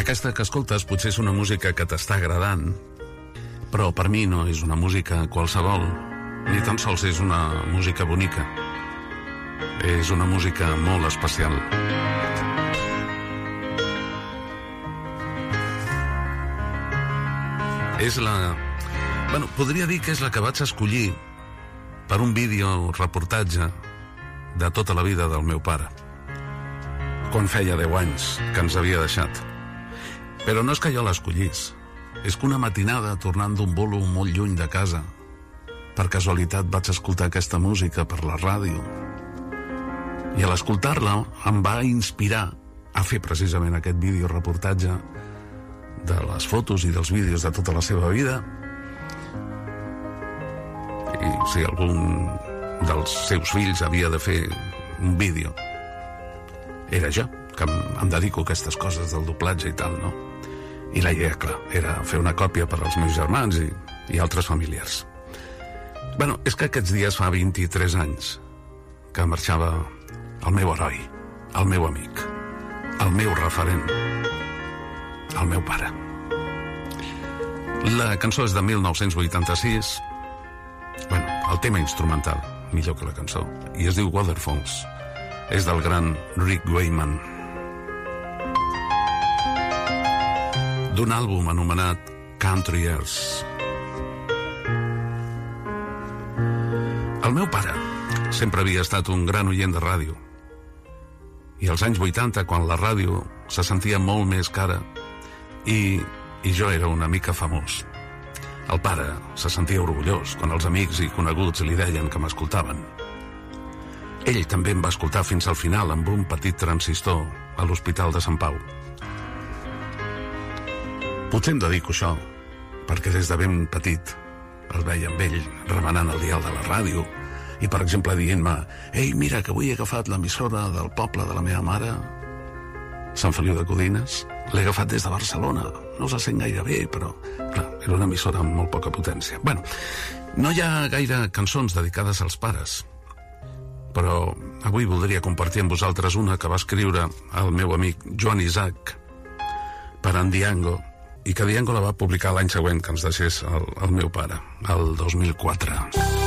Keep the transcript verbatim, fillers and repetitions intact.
Aquesta que escoltes potser és una música que t'està agradant, però per mi no és una música qualsevol, ni tan sols és una música bonica. És una música molt especial. És la... Bueno, podria dir que és la que vaig escollir per un vídeo reportatge de tota la vida del meu pare, quan feia deu anys que ens havia deixat. Però no és que jo l'escollís, és que una matinada, tornant d'un bolo molt lluny de casa, per casualitat vaig escoltar aquesta música per la ràdio, i a l'escoltar-la em va inspirar a fer precisament aquest vídeo reportatge de les fotos i dels vídeos de tota la seva vida. I si algun dels seus fills havia de fer un vídeo, era jo, que em, em dedico a aquestes coses del doblatge i tal, no? I la idea, clar, era fer una còpia per als meus germans i, i altres familiars. Bueno, és que aquests dies fa vint-i-tres anys que marxava el meu heroi, el meu amic, el meu referent, el meu pare. La cançó és de mil nou-cents vuitanta-sis, bueno, el tema instrumental, millor que la cançó, i es diu Waterfalls. És del gran Rick Wakeman, d'un àlbum anomenat Country Years. El meu pare sempre havia estat un gran oient de ràdio, i als anys vuitanta, quan la ràdio se sentia molt més cara i, i jo era una mica famós, el pare se sentia orgullós quan els amics i coneguts li deien que m'escoltaven. Ell també em va escoltar fins al final amb un petit transistor a l'Hospital de Sant Pau. Potser em dedico a això, perquè des de ben petit el veia amb ell remenant el dial de la ràdio i, per exemple, dient-me: «Ei, mira, que avui he agafat l'emissora del poble de la meva mare, Sant Feliu de Codines. L'he agafat des de Barcelona. No se sent gaire bé, però, clar, era una emissora amb molt poca potència». Bueno, no hi ha gaire cançons dedicades als pares, però avui voldria compartir amb vosaltres una que va escriure el meu amic Joan Isaac per en Diango, i que Diango la va publicar l'any següent que ens deixés el, el meu pare, el dos mil quatre.